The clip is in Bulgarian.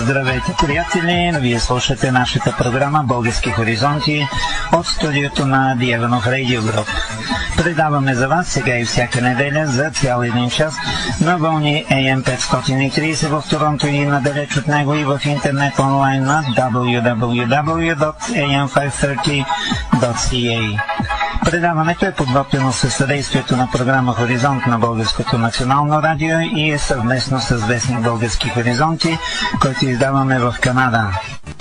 Здравейте, приятели! Вие слушате нашата програма Български хоризонти от студиото на Диеванов Radio Group. Предаваме за вас сега и всяка неделя за цял един час на вълни AM 530 в Торонто и надалеч от него и в интернет онлайн на www.am530.ca. Предаването е подготвено със съдействието на програма Хоризонт на Българското национално радио и е съвместно с вестник Български хоризонти, който издаваме в Канада.